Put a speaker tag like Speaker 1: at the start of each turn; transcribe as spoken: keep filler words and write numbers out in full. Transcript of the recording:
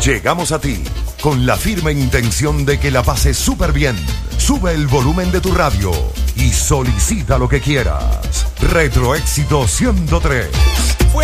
Speaker 1: Llegamos a ti con la firme intención de que la pases súper bien. Sube el volumen de tu radio y solicita lo que quieras. Retro Éxito ciento tres.